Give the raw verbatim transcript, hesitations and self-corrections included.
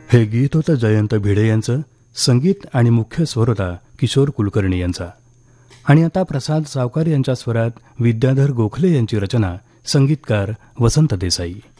हे गीत होतं जयंत भिडे यांचं. संगीत आणि मुख्य स्वर होता किशोर कुलकर्णी यांचा. आणि आता प्रसाद सावकार यांच्या स्वरात विद्याधर गोखले यांची रचना, संगीतकार वसंत देसाई.